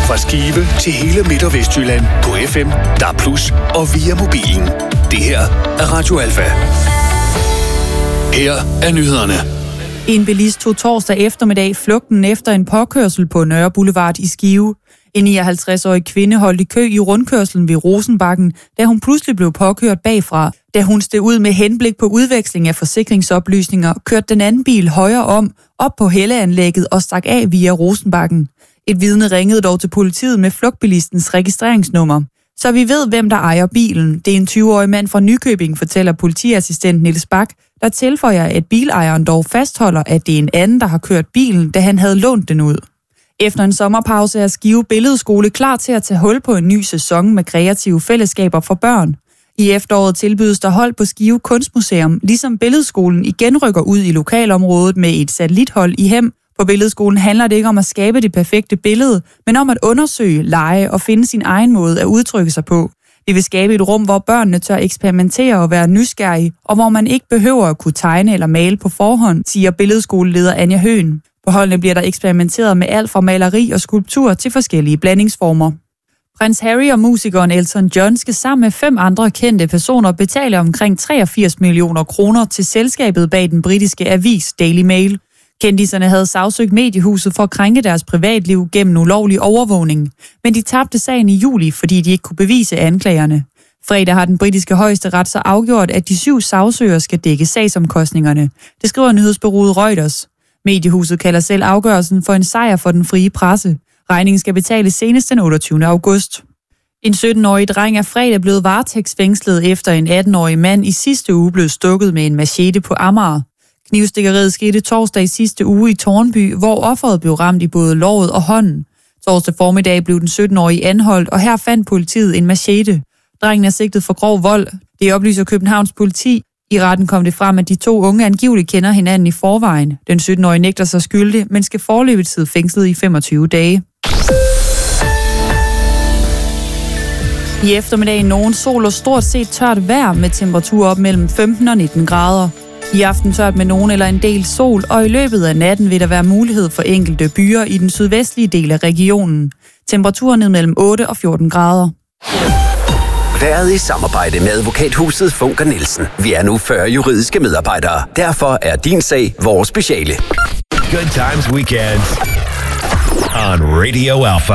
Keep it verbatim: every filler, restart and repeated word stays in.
Fra Skive til hele Midt- og Vestjylland på F M, D A B plus, og via mobilen. Det her er Radio Alfa. Her er nyhederne. En bilist tog torsdag eftermiddag flugten efter en påkørsel på Nørre Boulevard i Skive. En nioghalvtreds-årig kvinde holdt i kø i rundkørslen ved Rosenbakken, da hun pludselig blev påkørt bagfra. Da hun steg ud med henblik på udveksling af forsikringsoplysninger, kørte den anden bil højre om, op på hældeanlægget og stak af via Rosenbakken. Et vidne ringede dog til politiet med flugtbilistens registreringsnummer. Så vi ved, hvem der ejer bilen. Det er en tyve-årig mand fra Nykøbing, fortæller politiassistent Niels Bak, der tilføjer, at bilejeren dog fastholder, at det er en anden, der har kørt bilen, da han havde lånt den ud. Efter en sommerpause er Skive Billedskole klar til at tage hul på en ny sæson med kreative fællesskaber for børn. I efteråret tilbydes der hold på Skive Kunstmuseum, ligesom Billedskolen igen rykker ud i lokalområdet med et satellithold i Hem. På Billedskolen handler det ikke om at skabe det perfekte billede, men om at undersøge, lege og finde sin egen måde at udtrykke sig på. Det vil skabe et rum, hvor børnene tør eksperimentere og være nysgerrige, og hvor man ikke behøver at kunne tegne eller male på forhånd, siger billedskoleleder Anja Høen. På holdene bliver der eksperimenteret med alt fra maleri og skulptur til forskellige blandingsformer. Prins Harry og musikeren Elton John skal sammen med fem andre kendte personer betale omkring treogfirs millioner kroner til selskabet bag den britiske avis Daily Mail. Kendiserne havde sagsøgt mediehuset for at krænke deres privatliv gennem ulovlig overvågning, men de tabte sagen i juli, fordi de ikke kunne bevise anklagerne. Fredag har den britiske højesteret så afgjort, at de syv sagsøgere skal dække sagsomkostningerne. Det skriver nyhedsbureauet Reuters. Mediehuset kalder selv afgørelsen for en sejr for den frie presse. Regningen skal betales senest den otteogtyvende august. En sytten-årig dreng er fredag blevet varetægtsfængslet efter en atten-årig mand i sidste uge blev stukket med en machete på Amager. Knivstikkeriet skete torsdag i sidste uge i Tårnby, hvor offeret blev ramt i både låret og hånden. Torsdag formiddag blev den sytten-årige anholdt, og her fandt politiet en machete. Drengen er sigtet for grov vold. Det oplyser Københavns politi. I retten kom det frem, at de to unge angiveligt kender hinanden i forvejen. Den sytten-årige nægter sig skyldig, men skal foreløbigt sidde fængslet i femogtyve dage. I eftermiddag nogen sol og stort set tørt vejr med temperatur op mellem femten og nitten grader. I aften tørt med nogen eller en del sol, og i løbet af natten vil der være mulighed for enkelte byer i den sydvestlige del af regionen. Temperaturen ned mellem otte og fjorten grader. Været i samarbejde med advokathuset Funker Nielsen. Vi er nu fyrre juridiske medarbejdere. Derfor er din sag vores speciale. Good times weekends on Radio Alpha.